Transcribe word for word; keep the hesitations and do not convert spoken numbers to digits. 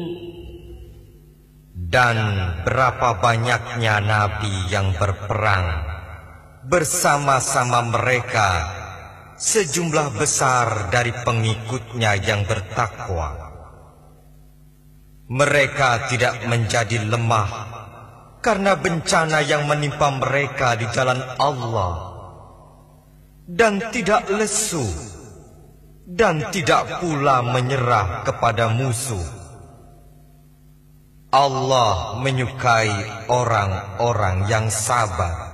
Dan berapa banyaknya nabi yang berperang bersama-sama mereka sejumlah besar dari pengikutnya yang bertakwa. Mereka tidak menjadi lemah karena bencana yang menimpa mereka di jalan Allah, dan tidak lesu dan tidak pula menyerah kepada musuh. Allah menyukai orang-orang yang sabar.